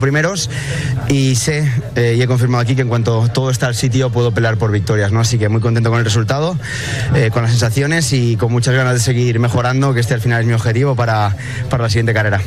primeros y sé y he confirmado aquí que en cuanto todo está al sitio puedo pelear por victorias, ¿no? Así que muy contento con el resultado, con las sensaciones y con muchas ganas de seguir mejorando, que este al final es mi objetivo para la siguiente carrera.